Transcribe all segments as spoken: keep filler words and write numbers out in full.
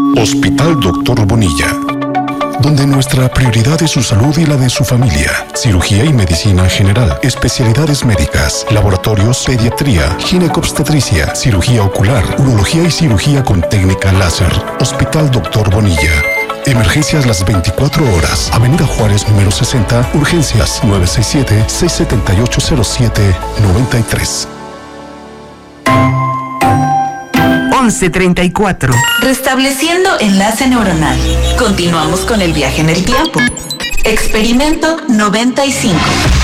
Hospital Doctor Bonilla, donde nuestra prioridad es su salud y la de su familia. Cirugía y medicina general, especialidades médicas, laboratorios, pediatría, ginecobstetricia, cirugía ocular, urología y cirugía con técnica láser. Hospital Doctor Bonilla. Emergencias las veinticuatro horas. Avenida Juárez número sesenta, urgencias nueve seis siete, seis siete ocho, cero siete nueve tres. once treinta y cuatro. Restableciendo enlace neuronal. Continuamos con el viaje en el tiempo. Experimento noventa y cinco.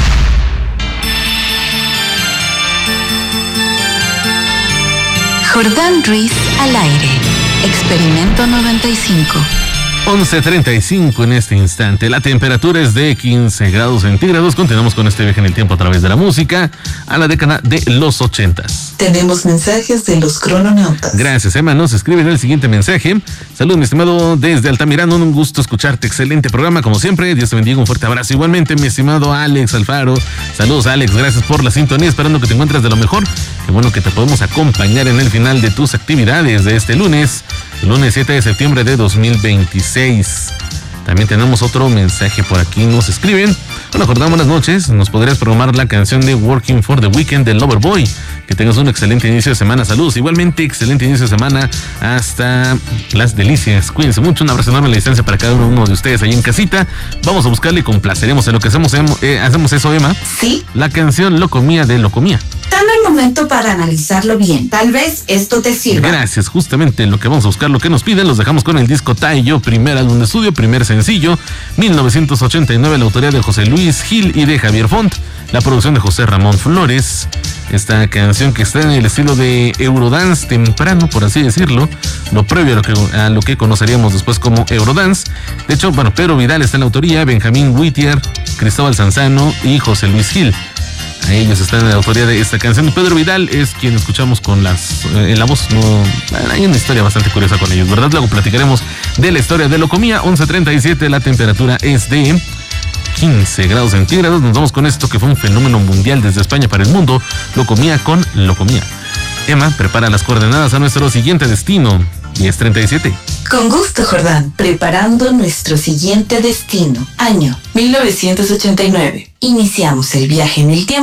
Jordán Ruiz al aire. Experimento noventa y cinco. once treinta y cinco en este instante. La temperatura es de quince grados centígrados. Continuamos con este viaje en el tiempo a través de la música a la década de los ochentas. Tenemos mensajes de los crononautas. Gracias, Emma. Nos escriben el siguiente mensaje. Saludos, mi estimado, desde Altamirano. Un gusto escucharte. Excelente programa, como siempre. Dios te bendiga. Un fuerte abrazo. Igualmente, mi estimado Alex Alfaro. Saludos, Alex. Gracias por la sintonía. Esperando que te encuentres de lo mejor. Qué bueno que te podemos acompañar en el final de tus actividades de este lunes. El lunes siete de septiembre de dos mil veintiséis. También tenemos otro mensaje por aquí. Nos escriben. Hola, Jordán, buenas noches. ¿Nos podrías programar la canción de Working for the Weekend del Loverboy? Que tengas un excelente inicio de semana. Saludos. Igualmente, excelente inicio de semana hasta las delicias. Cuídense mucho. Un abrazo enorme a la distancia para cada uno de ustedes ahí en casita. Vamos a buscarle y complaceremos en lo que hacemos. Eh, hacemos eso, Emma. Sí. La canción Lo Comía de Lo Comía. Dame el momento para analizarlo bien. Tal vez esto te sirva. Gracias, justamente lo que vamos a buscar, lo que nos piden, los dejamos con el disco Tayo, primer álbum de estudio, primer sencillo, mil novecientos ochenta y nueve, la autoría de José Luis Gil y de Javier Font, la producción de José Ramón Flores. Esta canción que está en el estilo de Eurodance temprano, por así decirlo, lo previo a lo que, a lo que conoceríamos después como Eurodance. De hecho, bueno, Pedro Vidal está en la autoría, Benjamín Whittier, Cristóbal Sanzano y José Luis Gil. A ellos están en la autoría de esta canción. Pedro Vidal es quien escuchamos con las eh, en la voz. No, hay una historia bastante curiosa con ellos, ¿verdad? Luego platicaremos de la historia de Lo Comía. once treinta y siete, la temperatura es de quince grados centígrados. Nos vamos con esto que fue un fenómeno mundial desde España para el mundo. Lo Comía con Lo Comía. Emma, prepara las coordenadas a nuestro siguiente destino. diez treinta y siete. Con gusto, Jordán. Preparando nuestro siguiente destino. Año mil novecientos ochenta y nueve. Iniciamos el viaje en el tiempo